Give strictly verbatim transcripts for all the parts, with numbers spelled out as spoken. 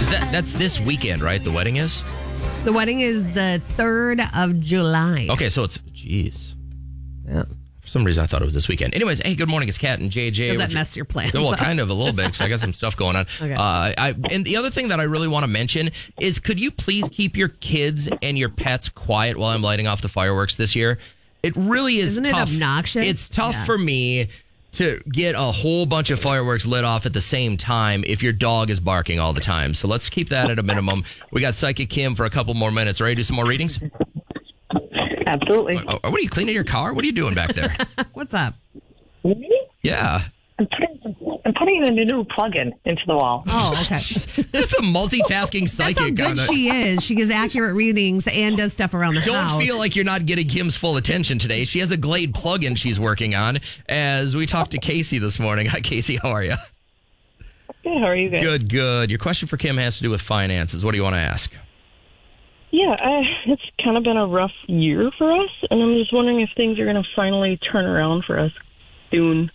Is that that's this weekend, right? The wedding is? The wedding is the third of July. Okay, so it's, jeez. Yeah. For some reason, I thought it was this weekend. Anyways, hey, good morning. It's Kat and J J. Does that mess your plans Well, up? kind of a little bit because I got some stuff going on. Okay. Uh, I, and the other thing that I really want to mention is could you please keep your kids and your pets quiet while I'm lighting off the fireworks this year? It really is Isn't it tough. obnoxious? It's tough Yeah. for me to get a whole bunch of fireworks lit off at the same time if your dog is barking all the time. So let's keep that at a minimum. We got Psychic Kim for a couple more minutes. Ready to do some more readings? Absolutely. Oh, what are you cleaning your car? What are you doing back there? What's up? Me? Yeah. I'm putting, I'm putting a new plug-in into the wall. Oh, okay. There's a multitasking That's how psychic on good it. she is. She gives accurate readings and does stuff around the Don't house. feel like you're not getting Kim's full attention today. She has a Glade plug-in she's working on as we talked to Casey this morning. Hi, Casey. How are you? Good, how are you guys? Good, good. Your question for Kim has to do with finances. What do you want to ask? Yeah, uh, it's kind of been a rough year for us, and I'm just wondering if things are going to finally turn around for us soon.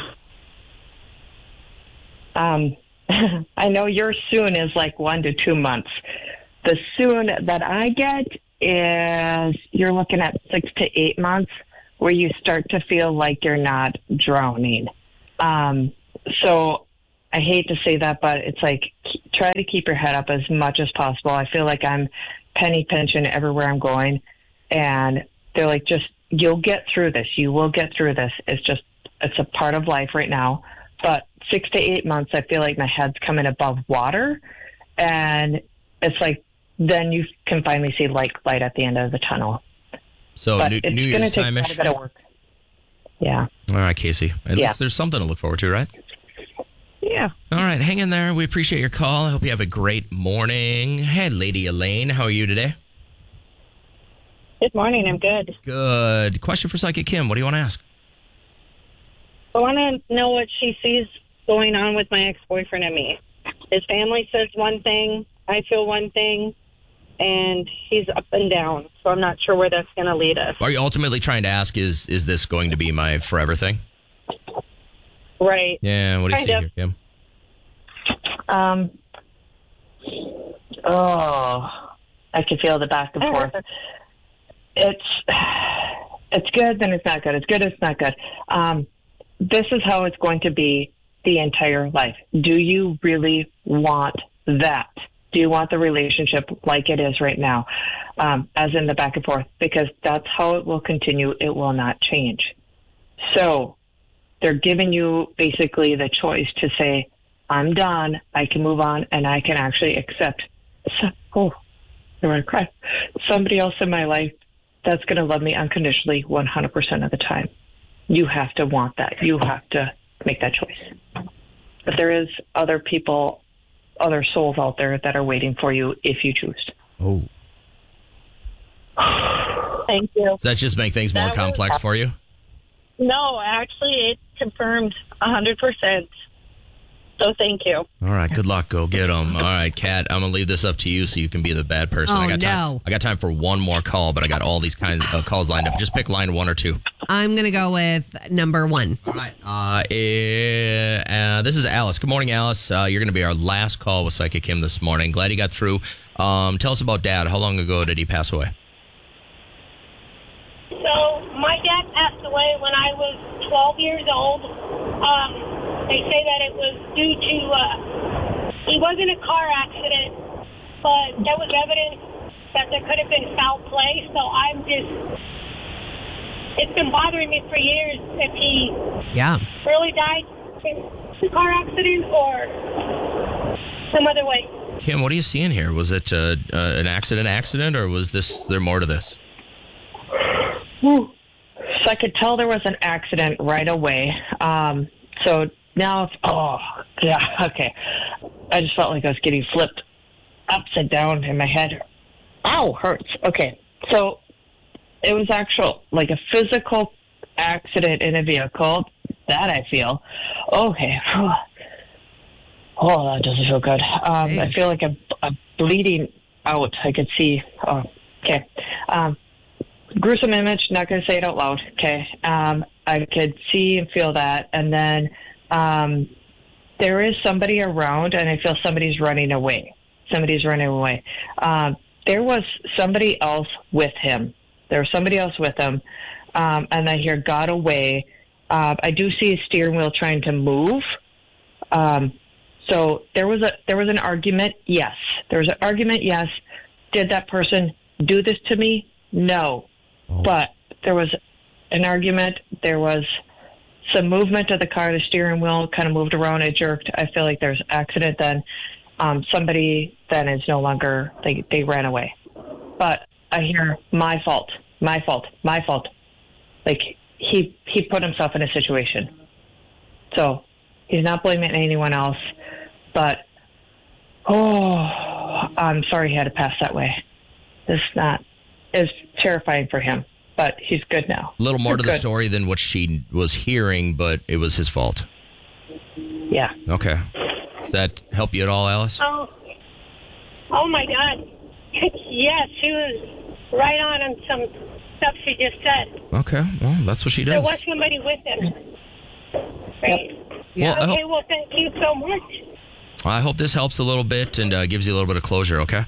um, I know your soon is like one to two months. The soon that I get is you're looking at six to eight months where you start to feel like you're not drowning. Um, so I hate to say that, but it's like try to keep your head up as much as possible. I feel like I'm penny pinching everywhere I'm going, and they're like, just you'll get through this. You will get through this. It's just it's a part of life right now. But six to eight months, I feel like my head's coming above water, and it's like then you can finally see light light at the end of the tunnel. So But New, it's New going to Year's take time-ish? quite a bit of work. Yeah. All right, Casey. At Yeah. least there's something to look forward to, right? Yeah. All right, hang in there. We appreciate your call. I hope you have a great morning. Hey, Lady Elaine, how are you today? Good morning. I'm good. Good. Question for Psychic Kim. What do you want to ask? I want to know what she sees going on with my ex-boyfriend and me. His family says one thing, I feel one thing, and he's up and down. So I'm not sure where that's going to lead us. Are you ultimately trying to ask, is is this going to be my forever thing? Right. Yeah, what do you Kind see of. here, Kim? Um. Oh, I can feel the back and forth. It's it's good, then it's not good. It's good, it's not good. Um, this is how it's going to be the entire life. Do you really want that? Do you want the relationship like it is right now, um, as in the back and forth? Because that's how it will continue. It will not change. So they're giving you basically the choice to say, I'm done, I can move on, and I can actually accept, oh, I'm going to cry, somebody else in my life that's going to love me unconditionally one hundred percent of the time. You have to want that. You have to make that choice. But there is other people, other souls out there that are waiting for you if you choose. Oh. Thank you. Does that just make things more That was- complex for you? No, actually, it confirmed one hundred percent. So thank you. All right, good luck. Go get them. All right, Kat, I'm going to leave this up to you so you can be the bad person. Oh, I got time, no. I got time for one more call, but I got all these kinds of calls lined up. Just pick line one or two. I'm going to go with number one. All right. Uh, eh, uh, this is Alice. Good morning, Alice. Uh, you're going to be our last call with Psychic Kim this morning. Glad you got through. Um, tell us about Dad. How long ago did he pass away? So my dad passed away when I was twelve years old. Um, they say that it was due to, uh, he was in a car accident, but there was evidence that there could have been foul play. So I'm just, it's been bothering me for years if he Yeah. really died in a car accident or some other way. Kim, what are you seeing here? Was it uh, uh, an accident accident, or was this there more to this? Whew. So I could tell there was an accident right away. Um, so now, it's, oh, yeah, okay. I just felt like I was getting flipped upside down in my head. Ow, hurts. Okay, so it was actual, like a physical accident in a vehicle. That I feel. Okay. Whew. Oh, that doesn't feel good. Um, I feel like I'm, I'm bleeding out. I could see. Oh, okay. Um, gruesome image, not going to say it out loud, okay? Um, I could see and feel that, and then um, there is somebody around, and I feel somebody's running away. somebody's running away. Um, there was somebody else with him. There was somebody else with him. Um, and I hear got away. Uh, I do see a steering wheel trying to move. Um, so there was a there was an argument. Yes, there was an argument. Yes. Did that person do this to me? No. Oh. But there was an argument. There was some movement of the car. The steering wheel kind of moved around. It jerked. I feel like there's accident then. Um, somebody then is no longer, they, they ran away. But I hear my fault, my fault, my fault. Like he, he put himself in a situation. So he's not blaming anyone else, but, oh, I'm sorry he had to pass that way. It's not, it's terrifying for him, but he's good now. A little more he's to the good. story than what she was hearing, but it was his fault. Yeah. Okay. Does that help you at all, Alice? Oh, oh my God. Yes, she was right on on some stuff she just said. Okay, well, that's what she does. There was somebody with him. Right. Well, I okay, hope- well, thank you so much. I hope this helps a little bit and uh, gives you a little bit of closure, okay?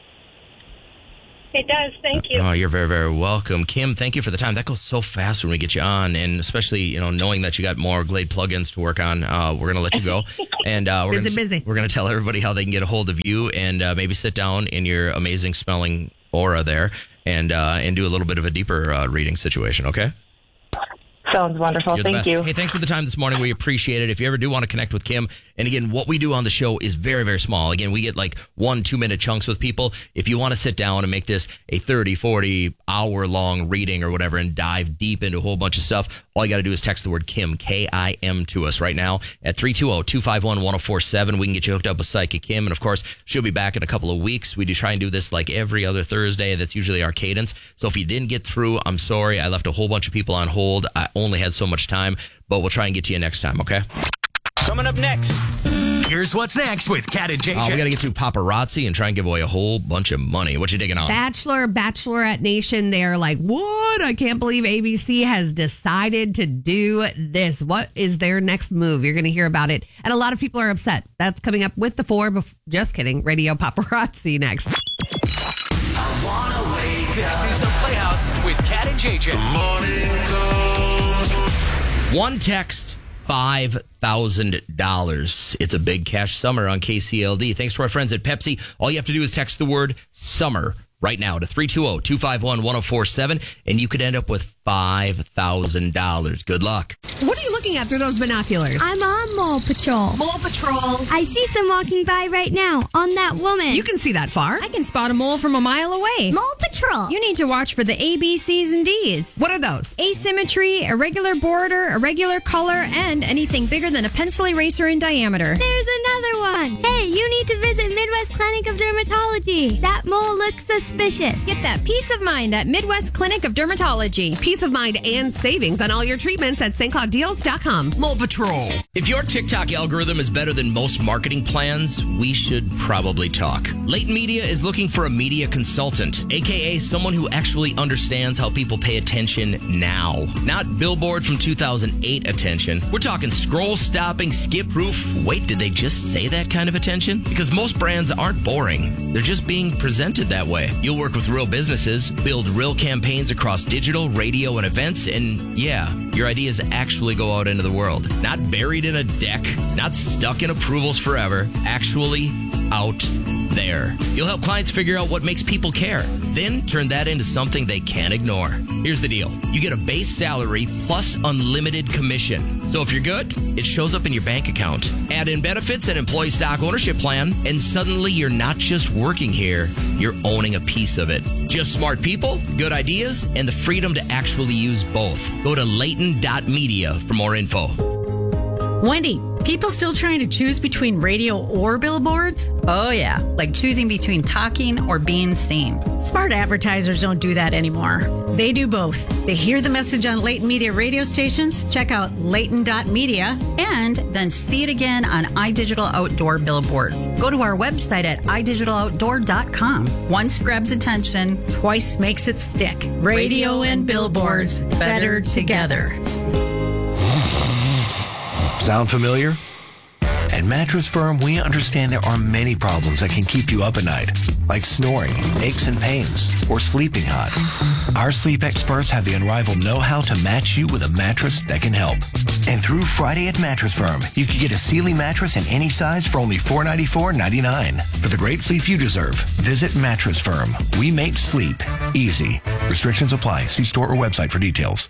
It does. Thank you. Oh, you're very, very welcome. Kim, thank you for the time. That goes so fast when we get you on, and especially, you know, knowing that you got more Glade plugins to work on, uh, we're going to let you go. And uh, we're Busy, gonna, busy. We're going to tell everybody how they can get a hold of you and uh, maybe sit down in your amazing smelling aura there and uh, and do a little bit of a deeper uh, reading situation, okay? Sounds wonderful. You're the Thank best. you. Hey, thanks for the time this morning. We appreciate it. If you ever do want to connect with Kim, and again, what we do on the show is very, very small. Again, we get like one, two minute chunks with people. If you want to sit down and make this a thirty, forty hour long reading or whatever and dive deep into a whole bunch of stuff, all you got to do is text the word Kim, K I M, to us right now at three two zero, two five one, one zero four seven. We can get you hooked up with Psychic Kim. And of course, she'll be back in a couple of weeks. We do try and do this like every other Thursday. That's usually our cadence. So if you didn't get through, I'm sorry. I left a whole bunch of people on hold. I only had so much time. But we'll try and get to you next time, okay? Coming up next, here's what's next with Kat and J J. Uh, we got to get through paparazzi and try and give away a whole bunch of money. What you digging on? Bachelor, Bachelorette Nation, they're like, what? I can't believe A B C has decided to do this. What is their next move? You're going to hear about it. And a lot of people are upset. That's coming up with the four. Bef- just kidding. Radio Paparazzi next. I wanna wake this is the Playhouse with Kat and J J. One text, five thousand dollars. It's a big cash summer on K C L D. Thanks to our friends at Pepsi. All you have to do is text the word summer right now to three two zero, two five one, one zero four seven, and you could end up with five thousand dollars. Good luck. What are you looking at through those binoculars? I'm on Mole Patrol. Mole Patrol. I see some walking by right now on that woman. You can see that far. I can spot a mole from a mile away. Mole Patrol. You need to watch for the A, B, C's, and D's. What are those? Asymmetry, irregular border, irregular color, and anything bigger than a pencil eraser in diameter. There's another one. Hey, you need to visit Midwest Clinic of Dermatology. That mole looks suspicious. Get that peace of mind at Midwest Clinic of Dermatology. Peace of mind and savings on all your treatments at Saint Cloud Deals dot com. Mole Patrol. If your TikTok algorithm is better than most marketing plans, we should probably talk. Leighton Media is looking for a media consultant, aka someone who actually understands how people pay attention now. Not Billboard from two thousand eight attention. We're talking scroll stopping, skip proof. Wait, did they just say that kind of attention? Because most brands aren't boring. They're just being presented that way. You'll work with real businesses, build real campaigns across digital, radio, and events, and yeah, your ideas actually go out into the world. Not buried in a deck, not stuck in approvals forever, actually out there. You'll help clients figure out what makes people care, then turn that into something they can't ignore. Here's the deal. You get a base salary plus unlimited commission. So if you're good, it shows up in your bank account. Add in benefits and employee stock ownership plan, and suddenly you're not just working here, you're owning a piece of it. Just smart people, good ideas, and the freedom to actually use both. Go to Leighton dot media for more info. Wendy, people still trying to choose between radio or billboards? Oh, yeah, like choosing between talking or being seen. Smart advertisers don't do that anymore. They do both. They hear the message on Leighton Media radio stations, check out Leighton dot media, and then see it again on iDigital Outdoor billboards. Go to our website at i digital outdoor dot com. Once grabs attention, twice makes it stick. Radio and billboards, better together. Sound familiar? And Mattress Firm, we understand there are many problems that can keep you up at night, like snoring, aches and pains, or sleeping hot. Our sleep experts have the unrivaled know-how to match you with a mattress that can help. And through Friday at Mattress Firm, you can get a Sealy mattress in any size for only four hundred ninety-four ninety-nine. For the great sleep you deserve, visit Mattress Firm. We make sleep easy. Restrictions apply. See store or website for details.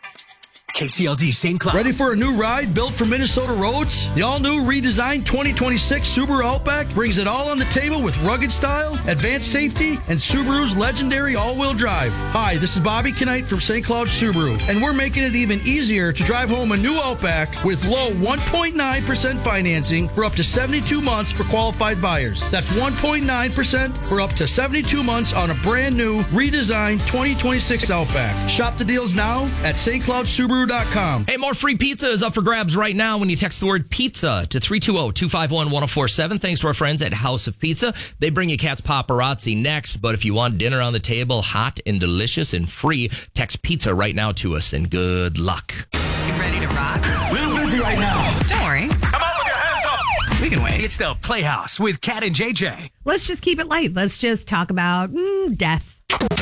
K C L D Saint Cloud. Ready for a new ride built for Minnesota roads? The all-new redesigned twenty twenty-six Subaru Outback brings it all on the table with rugged style, advanced safety, and Subaru's legendary all-wheel drive. Hi, this is Bobby Knight from Saint Cloud Subaru, and we're making it even easier to drive home a new Outback with low one point nine percent financing for up to seventy-two months for qualified buyers. That's one point nine percent for up to seventy-two months on a brand new, redesigned twenty twenty-six Outback. Shop the deals now at S T Cloud Subaru dot com. Hey, more free pizza is up for grabs right now when you text the word pizza to three two zero, two five one, one zero four seven. Thanks to our friends at House of Pizza. They bring you Cat's Paparazzi next, but if you want dinner on the table, hot and delicious and free, text pizza right now to us, and good luck. You ready to rock? We're busy right now. Don't worry. Come on with your hands up. We can wait. It's the Playhouse with Kat and J J. Let's just keep it light. Let's just talk about mm, death.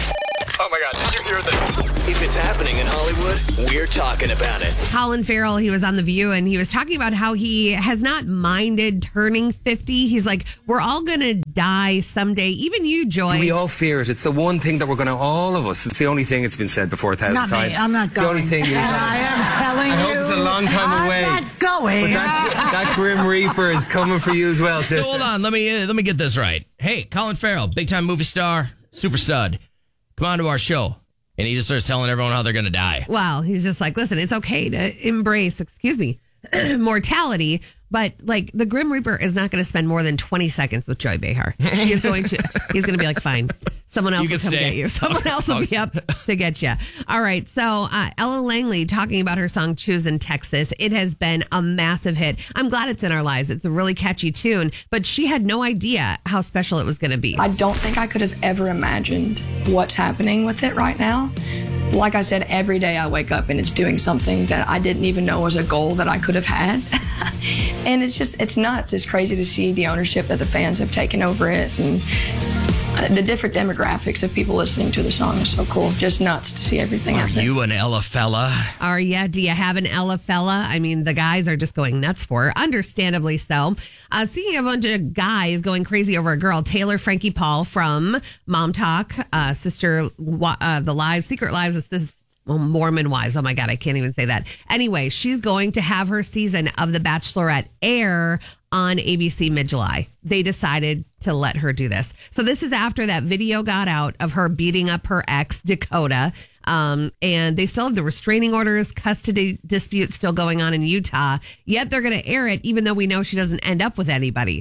Oh my God, did you hear this? If it's happening in Hollywood, we're talking about it. Colin Farrell, he was on The View, and he was talking about how he has not minded turning fifty. He's like, we're all going to die someday. Even you, Joy. We all fear it. It's the one thing that we're going to, all of us. It's the only thing. It's been said before a thousand not times. Me. I'm not it's going. the only thing. And I am telling I you. hope it's a long time I'm away. I'm not going. But that, that Grim Reaper is coming for you as well, sister. So hold on, let me uh, let me get this right. Hey, Colin Farrell, big time movie star, super stud, come on to our show. And he just starts telling everyone how they're going to die. Well, he's just like, listen, it's okay to embrace, excuse me, mortality. But like the Grim Reaper is not going to spend more than twenty seconds with Joy Behar. She is going to, he's going to be like, fine. Someone else You will can come stay. get you. Someone else will be up to get you. All right. So uh, Ella Langley talking about her song Choose in Texas. It has been a massive hit. I'm glad it's in our lives. It's a really catchy tune, but she had no idea how special it was going to be. I don't think I could have ever imagined what's happening with it right now. Like I said, every day I wake up and it's doing something that I didn't even know was a goal that I could have had. And it's just, it's nuts. It's crazy to see the ownership that the fans have taken over it. And the different demographics of people listening to the song is so cool. Just nuts to see everything. Are you an Ella fella? Are ya? Do you have an Ella fella? I mean, the guys are just going nuts for her, understandably so. Uh, speaking of a bunch of guys going crazy over a girl, Taylor Frankie Paul from Mom Talk, uh, sister, uh, the lives, Secret Lives of this. Well, Mormon Wives. Oh my God, I can't even say that. Anyway, she's going to have her season of The Bachelorette air on A B C mid-July. They decided to let her do this. So this is after that video got out of her beating up her ex, Dakota. Um, and they still have the restraining orders, custody dispute still going on in Utah. Yet they're going to air it, even though we know she doesn't end up with anybody.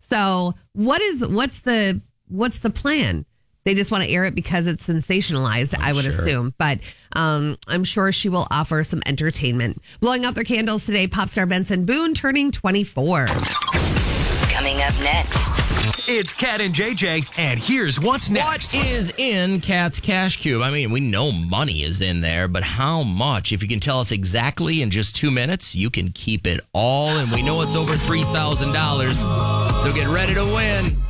So what is what's the what's the plan? They just want to air it because it's sensationalized, I'm I would sure. assume. But um, I'm sure she will offer some entertainment. Blowing out their candles today, pop star Benson Boone turning twenty-four. Coming up next, it's Kat and J J, and here's what's next. What is in Kat's Cash Cube? I mean, we know money is in there, but how much? If you can tell us exactly in just two minutes, you can keep it all. And we know it's over three thousand dollars, so get ready to win.